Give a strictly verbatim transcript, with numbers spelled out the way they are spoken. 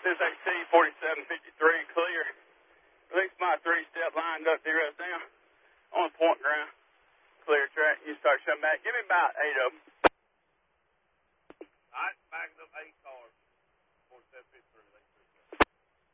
This A C forty-seven fifty-three clear. Release my three-step lined up there right now. On the point ground. Clear track. You start shutting back. Give me about eight of them. All right, backing up eight cars. forty-seven fifty-three.